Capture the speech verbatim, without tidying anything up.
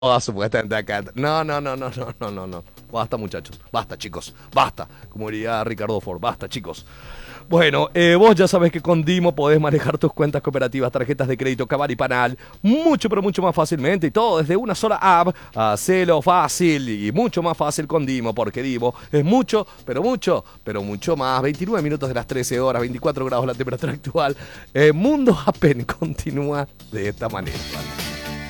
Todas supuestamente acá. No, no, no, no, no, no, no, no. Basta, muchachos. Basta, chicos. Basta. Como diría Ricardo Ford. Basta, chicos. Bueno, eh, vos ya sabés que con Dimo podés manejar tus cuentas cooperativas, tarjetas de crédito, Cabal y Panal mucho, pero mucho más fácilmente y todo desde una sola app. Hacelo fácil y mucho más fácil con Dimo, porque Dimo es mucho, pero mucho, pero mucho más. veintinueve minutos de las trece horas, veinticuatro grados la temperatura actual. Eh, Mundo Appen continúa de esta manera.